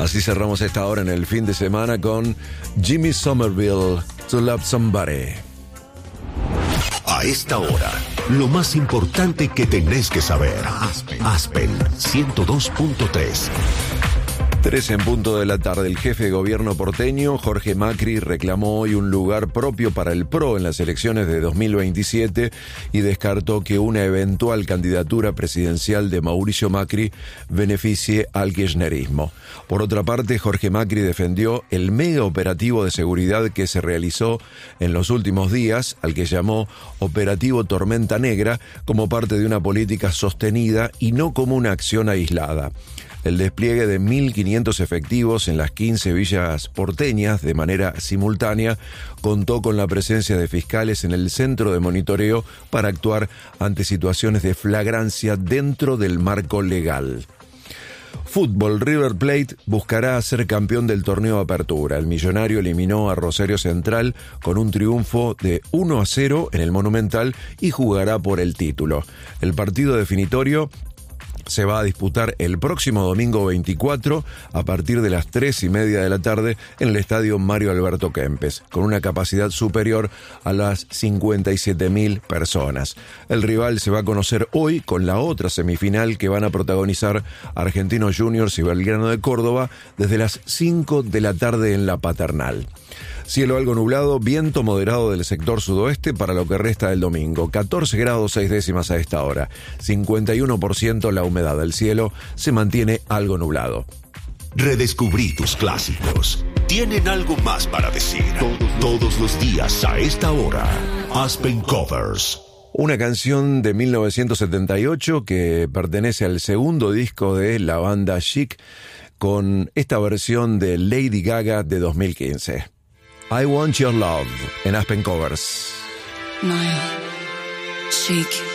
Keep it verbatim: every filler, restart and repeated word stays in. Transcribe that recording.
Así cerramos esta hora en el fin de semana con Jimmy Somerville, To Love Somebody. A esta hora, lo más importante que tenés que saber. Aspen, Aspen ciento dos punto tres. Tres en punto de la tarde. El jefe de gobierno porteño, Jorge Macri, reclamó hoy un lugar propio para el P R O en las elecciones de dos mil veintisiete y descartó que una eventual candidatura presidencial de Mauricio Macri beneficie al kirchnerismo. Por otra parte, Jorge Macri defendió el mega operativo de seguridad que se realizó en los últimos días, al que llamó Operativo Tormenta Negra, como parte de una política sostenida y no como una acción aislada. El despliegue de mil quinientos efectivos en las quince villas porteñas de manera simultánea contó con la presencia de fiscales en el centro de monitoreo para actuar ante situaciones de flagrancia dentro del marco legal. Fútbol. River Plate buscará ser campeón del torneo Apertura. El millonario eliminó a Rosario Central con un triunfo de uno a cero en el Monumental y jugará por el título. El partido definitorio se va a disputar el próximo domingo veinticuatro a partir de las tres y media de la tarde en el estadio Mario Alberto Kempes, con una capacidad superior a las cincuenta y siete mil personas. El rival se va a conocer hoy con la otra semifinal que van a protagonizar Argentinos Juniors y Belgrano de Córdoba desde las cinco de la tarde en la Paternal. Cielo algo nublado, viento moderado del sector sudoeste para lo que resta del domingo. catorce grados seis décimas a esta hora. cincuenta y uno por ciento la humedad del cielo. Se mantiene algo nublado. Redescubrí tus clásicos. Tienen algo más para decir. Todos los días a esta hora. Aspen Covers. Una canción de mil novecientos setenta y ocho que pertenece al segundo disco de la banda Chic, con esta versión de Lady Gaga de dos mil quince. I Want Your Love en Aspen Covers. Nile, Chic.